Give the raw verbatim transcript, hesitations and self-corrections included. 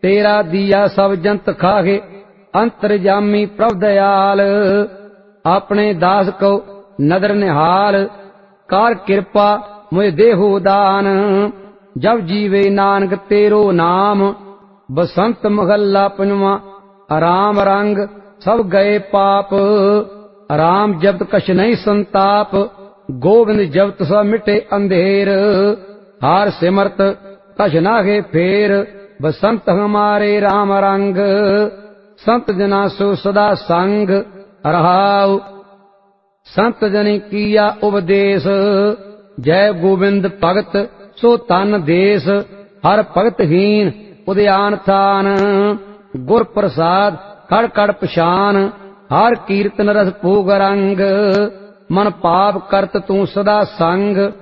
तेरा दिया सब जंत खाहे अंतरजामी प्रभ दयाल। अपने दास को नदर निहाल कार कृपा मुझ देहो दान। जब जीवे नानक तेरो नाम बसंत महला पंजवा। राम रंग सब गए पाप राम जब्त कछ नहीं संताप। गोविंद जब्त सब मिटे अंधेर हार सिमरत कछ नागे फेर। बसंत हमारे राम रंग संत जना सो सदा संग रहाव। संत जन किया उपदेश जय गोविंद भगत सो तन देश। हर भगत हीन उद्यान थान गुर प्रसाद कड़ कड़ पछान। हर कीर्तन रस भोग रंग मन पाप करत तू सदा संग।